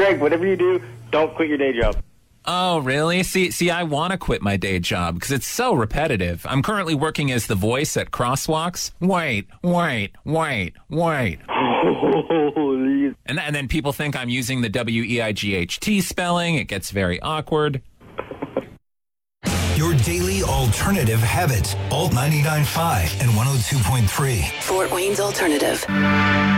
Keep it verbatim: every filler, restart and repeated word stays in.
Greg, whatever you do, don't quit your day job. Oh, really? See, see, I want to quit my day job because it's so repetitive. I'm currently working as the voice at Crosswalks. Wait, wait, wait, wait. Holy. And, and then people think I'm using the W E I G H T spelling. It gets very awkward. Your daily alternative habit. Alt ninety-nine point five and one oh two point three. Fort Wayne's Alternative.